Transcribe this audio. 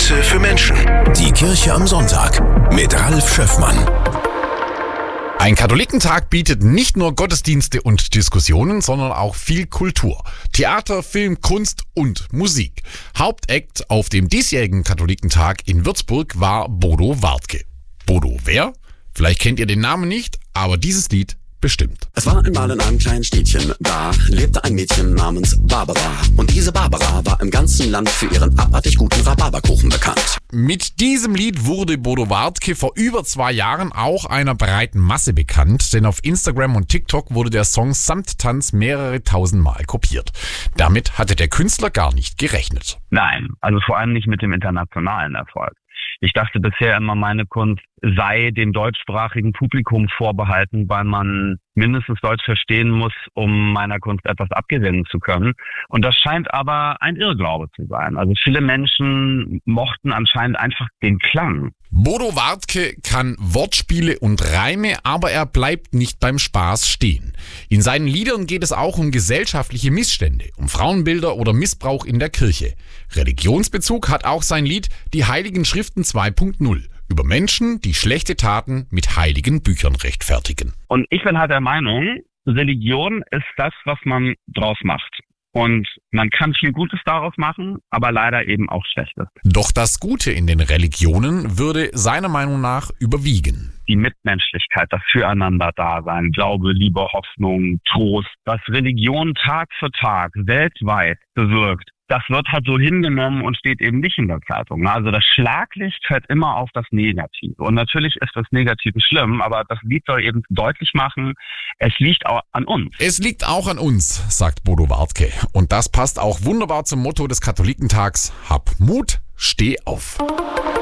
Messe für Menschen. Die Kirche am Sonntag mit Ralf Schöffmann. Ein Katholikentag bietet nicht nur Gottesdienste und Diskussionen, sondern auch viel Kultur. Theater, Film, Kunst und Musik. Hauptakt auf dem diesjährigen Katholikentag in Würzburg war Bodo Wartke. Bodo wer? Vielleicht kennt ihr den Namen nicht, aber dieses Lied bestimmt. Es war einmal in einem kleinen Städtchen, da lebte ein Mädchen namens Barbara. Und diese Barbara war im ganzen Land für ihren abartig guten Rhabarberkuchen bekannt. Mit diesem Lied wurde Bodo Wartke vor über 2 Jahren auch einer breiten Masse bekannt, denn auf Instagram und TikTok wurde der Song samt Tanz mehrere tausend Mal kopiert. Damit hatte der Künstler gar nicht gerechnet. Nein, also vor allem nicht mit dem internationalen Erfolg. Ich dachte bisher immer, meine Kunst sei dem deutschsprachigen Publikum vorbehalten, weil man mindestens Deutsch verstehen muss, um meiner Kunst etwas abgewinnen zu können. Und das scheint aber ein Irrglaube zu sein. Also viele Menschen mochten anscheinend einfach den Klang. Bodo Wartke kann Wortspiele und Reime, aber er bleibt nicht beim Spaß stehen. In seinen Liedern geht es auch um gesellschaftliche Missstände, um Frauenbilder oder Missbrauch in der Kirche. Religionsbezug hat auch sein Lied Die Heiligen Schriften 2.0 über Menschen, die schlechte Taten mit heiligen Büchern rechtfertigen. Und ich bin halt der Meinung, Religion ist das, was man draus macht. Und man kann viel Gutes daraus machen, aber leider eben auch Schlechtes. Doch das Gute in den Religionen würde seiner Meinung nach überwiegen. Die Mitmenschlichkeit, das Füreinander-Dasein, Glaube, Liebe, Hoffnung, Trost, was Religion Tag für Tag weltweit bewirkt, das wird halt so hingenommen und steht eben nicht in der Zeitung. Also das Schlaglicht fällt immer auf das Negative. Und natürlich ist das Negative schlimm, aber das Lied soll eben deutlich machen, es liegt auch an uns. Es liegt auch an uns, sagt Bodo Wartke. Und das passt auch wunderbar zum Motto des Katholikentags: Hab Mut, steh auf.